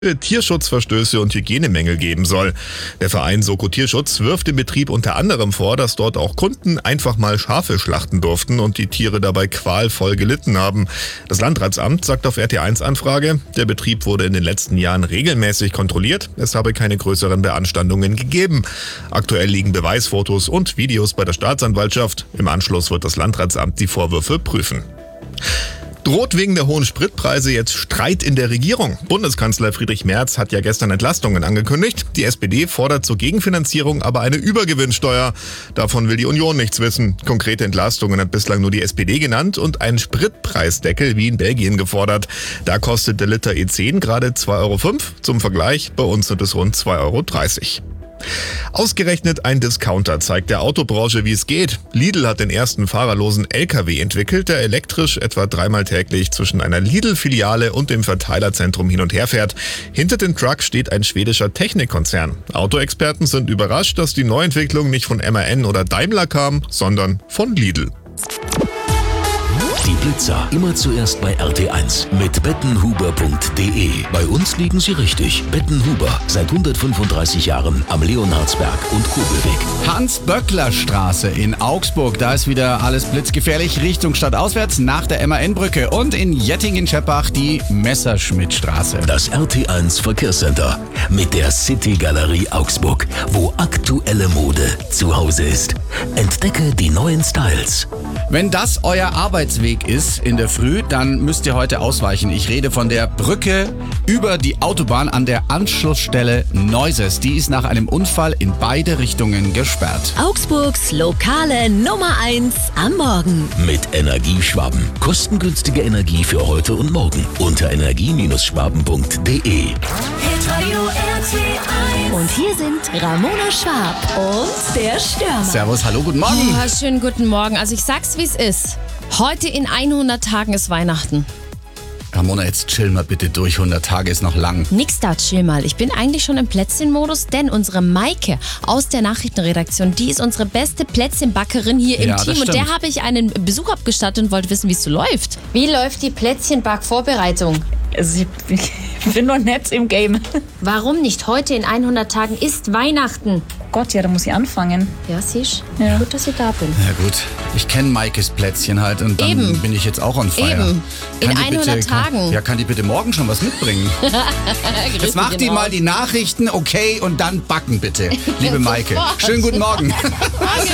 Tierschutzverstöße und Hygienemängel geben soll. Der Verein Soko Tierschutz wirft dem Betrieb unter anderem vor, dass dort auch Kunden einfach mal Schafe schlachten durften und die Tiere dabei qualvoll gelitten haben. Das Landratsamt sagt auf RT1 Anfrage, der Betrieb wurde in den letzten Jahren regelmäßig kontrolliert, es habe keine größeren Beanstandungen gegeben. Aktuell liegen Beweisfotos und Videos bei der Staatsanwaltschaft. Im Anschluss wird das Landratsamt die Vorwürfe prüfen. Droht wegen der hohen Spritpreise jetzt Streit in der Regierung? Bundeskanzler Friedrich Merz hat ja gestern Entlastungen angekündigt. Die SPD fordert zur Gegenfinanzierung aber eine Übergewinnsteuer. Davon will die Union nichts wissen. Konkrete Entlastungen hat bislang nur die SPD genannt und einen Spritpreisdeckel wie in Belgien gefordert. Da kostet der Liter E10 gerade 2,05 €. Zum Vergleich, bei uns sind es rund 2,30 €. Ausgerechnet ein Discounter zeigt der Autobranche, wie es geht. Lidl hat den ersten fahrerlosen LKW entwickelt, der elektrisch etwa dreimal täglich zwischen einer Lidl-Filiale und dem Verteilerzentrum hin und her fährt. Hinter dem Truck steht ein schwedischer Technikkonzern. Autoexperten sind überrascht, dass die Neuentwicklung nicht von MAN oder Daimler kam, sondern von Lidl. Die Blitzer immer zuerst bei RT1 mit bettenhuber.de. Bei uns liegen Sie richtig. Bettenhuber, seit 135 Jahren am Leonhardsberg und Kobelweg. Hans-Böckler-Straße in Augsburg, da ist wieder alles blitzgefährlich, Richtung stadtauswärts nach der MAN-Brücke. Und in Jettingen-Scheppach die Messerschmittstraße. Das RT1 Verkehrscenter mit der City Galerie Augsburg, wo aktuelle Mode zu Hause ist. Entdecke die neuen Styles. Wenn das euer Arbeitsweg ist in der Früh, dann müsst ihr heute ausweichen. Ich rede von der Brücke über die Autobahn an der Anschlussstelle Neuses. Die ist nach einem Unfall in beide Richtungen gesperrt. Augsburgs lokale Nummer 1 am Morgen. Mit Energieschwaben. Kostengünstige Energie für heute und morgen. Unter energie-schwaben.de. Und hier sind Ramona Schwab und der Stürmer. Servus, hallo, guten Morgen. Schönen guten Morgen. Also ich sag's, wie es ist. Heute in 100 Tagen ist Weihnachten. Ramona, jetzt chill mal bitte durch, 100 Tage ist noch lang. Nix da, chill mal. Ich bin eigentlich schon im Plätzchenmodus, denn unsere Maike aus der Nachrichtenredaktion, die ist unsere beste Plätzchenbackerin hier im Ja, Team. das Und der stimmt. habe ich einen Besuch abgestattet und wollte wissen, wie es so läuft. Wie läuft die Plätzchenbackvorbereitung? Also ich bin noch nicht im Game. Warum nicht? Heute in 100 Tagen ist Weihnachten. Gott, ja, da muss ich anfangen. Ja, siehst Ja. Gut, dass ich da bin. Ja gut, ich kenne Maikes Plätzchen halt und dann Eben. bin ich jetzt auch on fire. Eben. In Kann die 100 Tagen. Kann die bitte morgen schon was mitbringen? Jetzt macht die mal die Nachrichten, okay, und dann backen bitte, liebe Maike. Sofort. Schönen guten Morgen.